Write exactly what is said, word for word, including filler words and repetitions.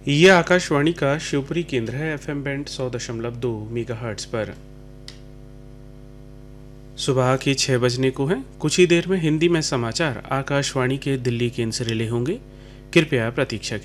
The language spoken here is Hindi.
ये आकाशवाणी का शिवपुरी केंद्र है। एफएम बैंड सौ दशमलव दो मेगाहर्ट्ज पर। सुबह के छः बजने को है। कुछ ही देर में हिंदी में समाचार आकाशवाणी के दिल्ली केंद्र से रिले होंगे। कृपया प्रतीक्षा